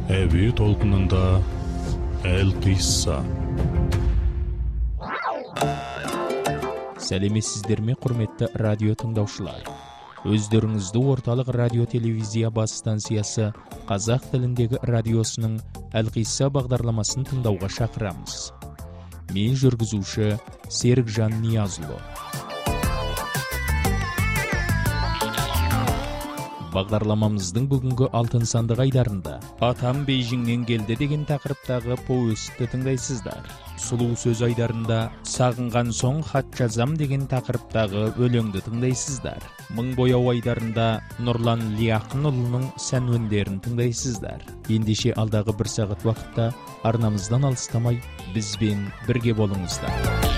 Әуе толқынында Әл-Қисса. Сәлеметсіздер ме, құрметті радио тыңдаушылар. Өздеріңізді орталық радио телевизия бас станциясы қазақ тіліндегі радиосының Әл-Қисса бағдарламасын тыңдауға шақырамыз. Мен жүргізуші Серікжан Ниязұлы. Бағдарламамыздың бүгінгі алтын сандық айдарында «Атам Бейжіңнен келді» деген тақырыптағы повестті тыңдайсыздар. Сұлу сөз айдарында «Сағынған соң хат жазам» деген тақырыптағы өлеңді тыңдайсыздар. Мың бояу айдарында Нұрлан Лиақынұлының сән өндерін тыңдайсыздар. Ендеше алдағы бір сағат уақытта арнамыздан алыстамай бізбен бірге болыңыздар.